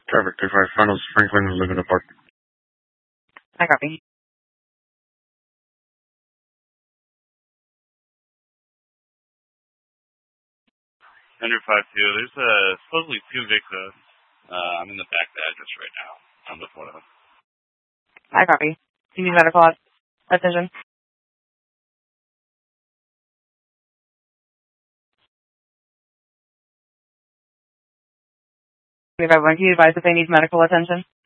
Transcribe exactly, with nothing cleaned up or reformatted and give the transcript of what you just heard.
Traffic two five Finals, Franklin, Laguna Park. I copy. Hundred five two. There's uh, supposedly two victims. Uh, I'm in the back address right now. I'm with one of them. I copy. Do you need medical attention? Can you advise if they need medical attention?